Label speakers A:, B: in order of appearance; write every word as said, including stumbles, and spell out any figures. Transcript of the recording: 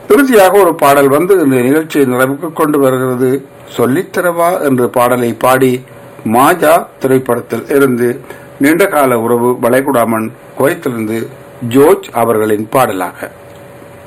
A: இறுதியாக ஒரு பாடல் வந்து இந்த நிகழ்ச்சியை நிறைவுக்கு கொண்டு வருகிறது. சொல்லித்தரவா என்ற பாடலை பாடி மாஜா திரைப்படத்தில் இருந்து நீண்டகால உறவு வளைகுடாமன் குவைத்திலிருந்து ஜோர்ஜ் அவர்களின் பாடலாக